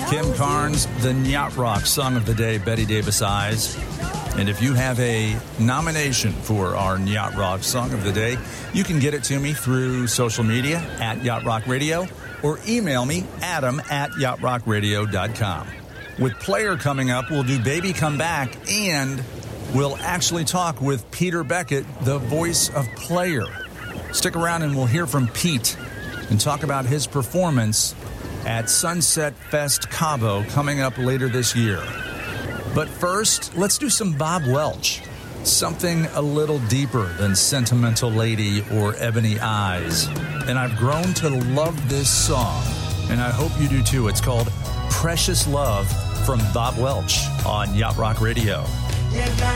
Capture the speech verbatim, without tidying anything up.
Kim Carnes, the Yacht Rock Song of the Day, Betty Davis Eyes. And if you have a nomination for our Yacht Rock Song of the Day, you can get it to me through social media at Yacht Rock Radio or email me, Adam at yacht rock radio dot com. With Player coming up, we'll do Baby Come Back, and we'll actually talk with Peter Beckett, the voice of Player. Stick around and we'll hear from Pete and talk about his performance at Sunset Fest Cabo coming up later this year. But first, let's do some Bob Welch. Something a little deeper than Sentimental Lady or Ebony Eyes. And I've grown to love this song, and I hope you do too. It's called Precious Love from Bob Welch on Yacht Rock Radio.